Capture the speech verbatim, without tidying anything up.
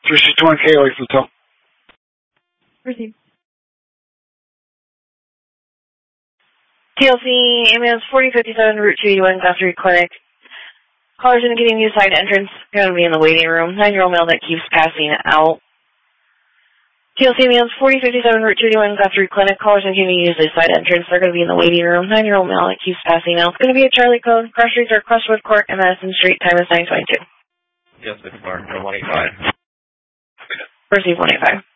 three sixty-one K O for the top. Receive. T L C, ambulance forty fifty-seven, Route two eighty-one, Guthrie Clinic. Callers indicating use side entrance, going to be in the waiting room. Nine-year-old male that keeps passing out. T L C, ambulance forty fifty-seven, Route two eighty-one, Guthrie Clinic. Callers indicating use the side entrance, they're going to be in the waiting room. Nine-year-old male that keeps passing out. It's going to be a Charlie code. Cross streets are Crestwood Court and Madison Street. Time is nine twenty-two. Yes, it's Mark, one eighty-five. Receive one eighty-five.